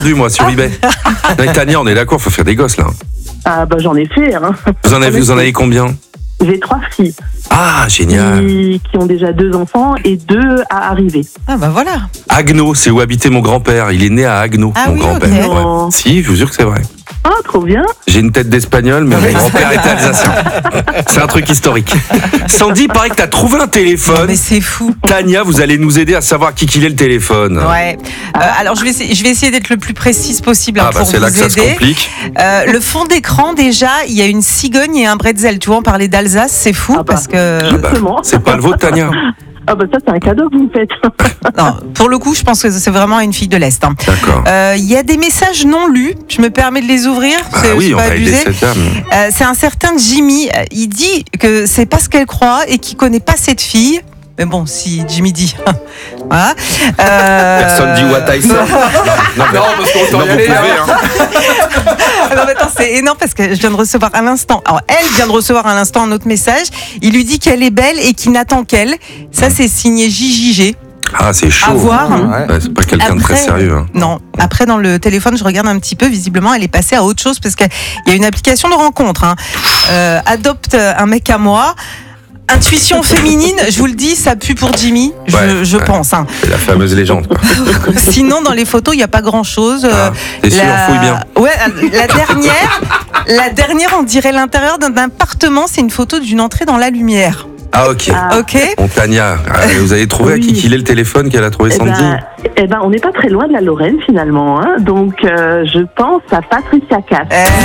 moi sur eBay. Avec Tania, on est d'accord, faut faire des gosses là. Ah bah j'en ai fait. Hein. Vous en avez combien? J'ai 3 filles. Ah, génial. Qui ont déjà 2 enfants et 2 à arriver. Ah bah voilà. Agno, c'est où habitait mon grand-père. Il est né à Agno, mon grand-père. Okay. Ouais. Si, je vous jure que c'est vrai. Ah, trop bien. J'ai une tête d'espagnol, mais mon grand-père était alsacien. C'est un truc historique. Sandy, il paraît que t'as trouvé un téléphone. Non, mais c'est fou. Tania, vous allez nous aider à savoir qui est le téléphone. Ouais. Alors je vais essayer d'être le plus précise possible pour c'est vous là que ça se aider. complique. Le fond d'écran, déjà, il y a une cigogne et un bretzel. Tu vois, on parlait d'Alsace, c'est fou parce que. Justement. C'est pas le vôtre, Tania. Ah bah ça c'est un cadeau que vous me faites. Non, pour le coup, je pense que c'est vraiment une fille de l'Est. Hein. D'accord. Il y a des messages non lus. Je me permets de les ouvrir. Oui, on pas va aider abusé. cette dame. C'est un certain Jimmy. Il dit que c'est pas ce qu'elle croit et qu'il connaît pas cette fille. Mais bon, si Jimmy dit. Voilà. Personne dit what I said. Non, parce qu'on t'en y allait. Non, mais attends, c'est énorme parce que je viens de recevoir à l'instant. Alors, elle vient de recevoir à l'instant un autre message. Il lui dit qu'elle est belle et qu'il n'attend qu'elle. Ça, c'est signé JJG. Ah, c'est chaud. À voir. Ouais, c'est pas quelqu'un de très sérieux. Hein. Non. Après, dans le téléphone, je regarde un petit peu. Visiblement, elle est passée à autre chose parce qu'il y a une application de rencontre. Hein. Adopte un mec à moi. Intuition féminine, je vous le dis, ça pue pour Jimmy, je pense. Hein. C'est la fameuse légende. Quoi. Sinon, dans les photos, il n'y a pas grand-chose. T'es sûr, fouille bien. Ouais, la dernière, on dirait l'intérieur d'un appartement. C'est une photo d'une entrée dans la lumière. Ah, ok. Ok. Bon, Tania, vous avez trouvé à qui il est le téléphone qu'elle a trouvé Sandy? On n'est pas très loin de la Lorraine finalement. Hein. Donc, je pense à Patricia Cass.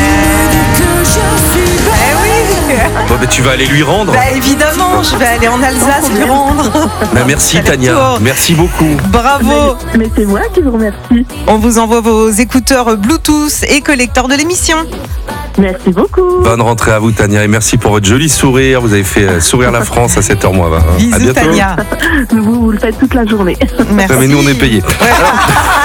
Oui. Bon, mais tu vas aller lui rendre. Bah évidemment, je vais aller en Alsace lui rendre. Bah, merci Tania, merci beaucoup. Bravo. Mais c'est moi qui vous remercie. On vous envoie vos écouteurs Bluetooth et collecteurs de l'émission. Merci beaucoup. Bonne rentrée à vous Tania et merci pour votre joli sourire. Vous avez fait sourire la France à 7h20. Bisous à bientôt. Tania. Vous le faites toute la journée. Merci. Mais nous on est payés. Ouais.